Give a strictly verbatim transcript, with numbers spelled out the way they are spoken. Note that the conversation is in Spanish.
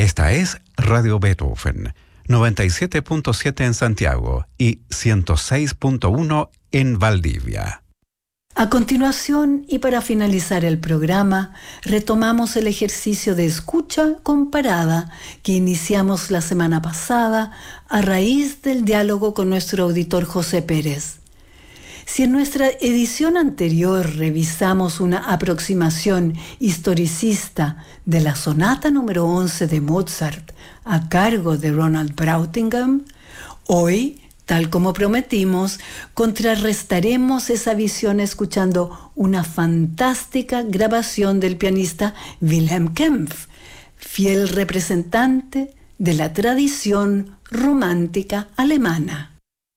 Esta es Radio Beethoven, noventa y siete punto siete en Santiago y ciento seis punto uno en Valdivia. A continuación, y para finalizar el programa, retomamos el ejercicio de escucha comparada que iniciamos la semana pasada a raíz del diálogo con nuestro auditor José Pérez. Si en nuestra edición anterior revisamos una aproximación historicista de la sonata número once de Mozart a cargo de Ronald Brautigam, hoy, tal como prometimos, contrarrestaremos esa visión escuchando una fantástica grabación del pianista Wilhelm Kempff, fiel representante de la tradición romántica alemana.